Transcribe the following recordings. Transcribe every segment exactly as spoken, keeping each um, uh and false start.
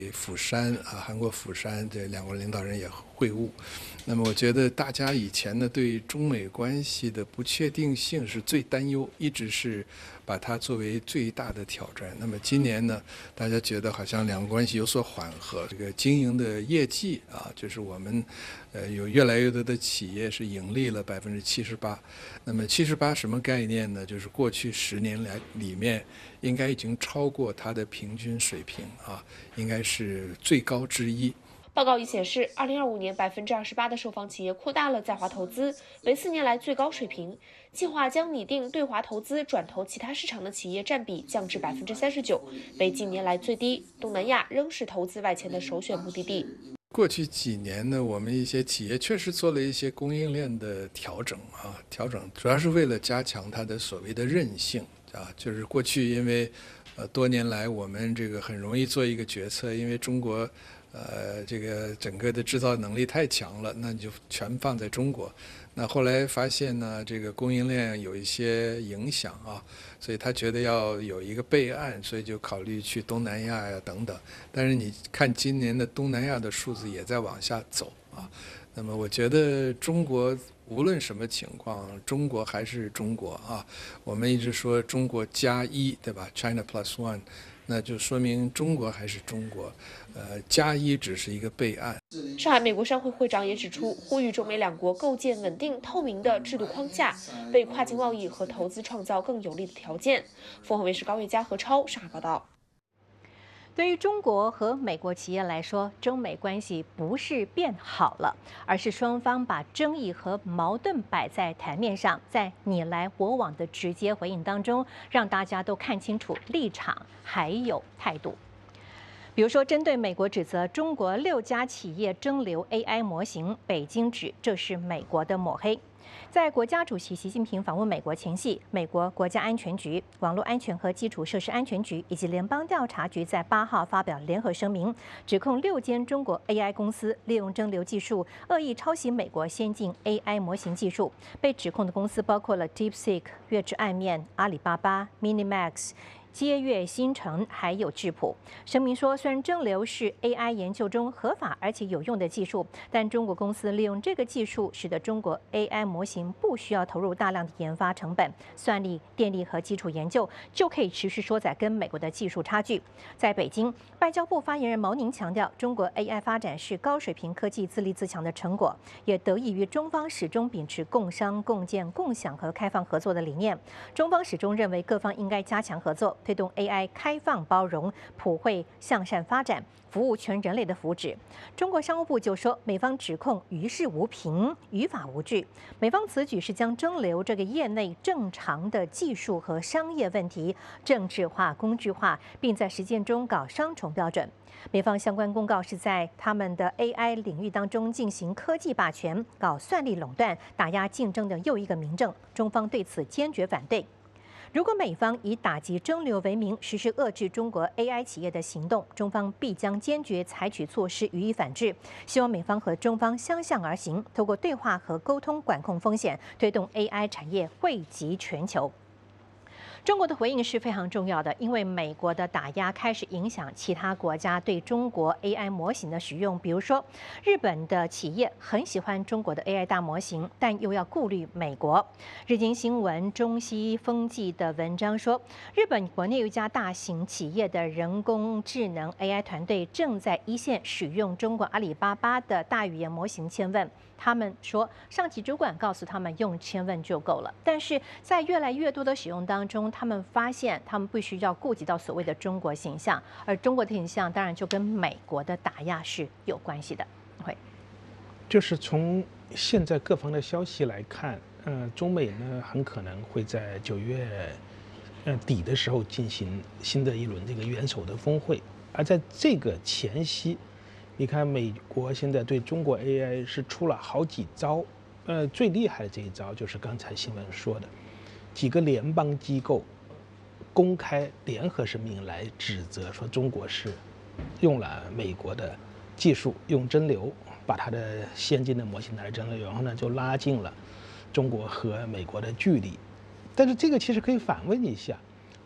釜山啊，韩国釜山这两国领导人也会晤。那么我觉得大家以前呢对中美关系的不确定性是最担忧，一直是把它作为最大的挑战。那么今年呢，大家觉得好像两国关系有所缓和，这个经营的业绩啊，就是我们呃有越来越多的企业是盈利了百分之七十八。那么七十八什么概念呢？就是过去十年来里面应该已经超过它的平均水平啊，应该是最高之一。 报告已显示，二零二五年百分之二十八的受访企业扩大了在华投资，为四年来最高水平。计划将拟定对华投资转投其他市场的企业占比降至百分之三十九，为近年来最低。东南亚仍是投资外迁的首选目的地。 过去几年呢，我们一些企业确实做了一些供应链的调整啊，调整主要是为了加强它的所谓的韧性啊，就是过去因为呃多年来我们这个很容易做一个决策，因为中国呃这个整个的制造能力太强了，那你就全放在中国。那后来发现呢，这个供应链有一些影响啊，所以他觉得要有一个备案，所以就考虑去东南亚呀等等。但是你看今年的东南亚的数字也在往下走啊。那么我觉得中国无论什么情况，中国还是中国啊。我们一直说中国加一，对吧 ？China plus one， 那就说明中国还是中国，呃，加一只是一个备案。 上海美国商会会长也指出，呼吁中美两国构建稳定透明的制度框架，为跨境贸易和投资创造更有利的条件。凤凰卫视高月佳、何超上海报道。 对于中国和美国企业来说，中美关系不是变好了，而是双方把争议和矛盾摆在台面上，在你来我往的直接回应当中，让大家都看清楚立场还有态度。比如说，针对美国指责中国六家企业争流 A I 模型，北京指这是美国的抹黑。在国家主席习近平访问美国前夕，美国国家安全局、网络安全和基础设施安全局以及联邦调查局在八号发表联合声明，指控六间中国 A I 公司利用蒸馏技术恶意抄袭美国先进 A I 模型技术。被指控的公司包括了 DeepSeek、月之暗面、阿里巴巴、MiniMax、接跃新城还有智谱。声明说，虽然蒸馏是 A I 研究中合法而且有用的技术，但中国公司利用这个技术，使得中国 A I 模型不需要投入大量的研发成本、算力、电力和基础研究，就可以持续缩窄跟美国的技术差距。在北京，外交部发言人毛宁强调，中国 A I 发展是高水平科技自立自强的成果，也得益于中方始终秉持共商、共建、共享和开放合作的理念。中方始终认为各方应该加强合作，推动 A I 开放包容、普惠向善发展，服务全人类的福祉。中国商务部就说，美方指控于事无凭、于法无据。美方此举是将蒸馏这个业内正常的技术和商业问题政治化、工具化，并在实践中搞双重标准。美方相关公告是在他们的 A I 领域当中进行科技霸权、搞算力垄断、打压竞争的又一个明证。中方对此坚决反对。如果美方以打击蒸馏为名实施遏制中国 A I 企业的行动，中方必将坚决采取措施予以反制。希望美方和中方相向而行，透过对话和沟通管控风险，推动 A I 产业惠及全球。中国的回应是非常重要的，因为美国的打压开始影响其他国家对中国 A I 模型的使用。比如说，日本的企业很喜欢中国的 A I 大模型，但又要顾虑美国。日经新闻中西风纪的文章说，日本国内有一家大型企业的人工智能 A I 团队正在一线使用中国阿里巴巴的大语言模型千问。他们说，上级主管告诉他们用千问就够了，但是在越来越多的使用当中，他们发现他们必须要顾及到所谓的中国形象，而中国的形象当然就跟美国的打压是有关系的。会， 就是从现在各方的消息来看，呃，中美呢很可能会在九月呃底的时候进行新的一轮这个元首的峰会，而在这个前夕。你看，美国现在对中国 A I 是出了好几招，呃，最厉害的这一招就是刚才新闻说的，几个联邦机构公开联合声明来指责说中国是用了美国的技术，用蒸馏把它的先进的模型拿来蒸馏，然后呢就拉近了中国和美国的距离。但是这个其实可以反问一下，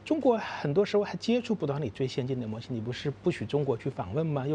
中国很多时候还接触不到你最先进的模型，你不是不许中国去访问吗？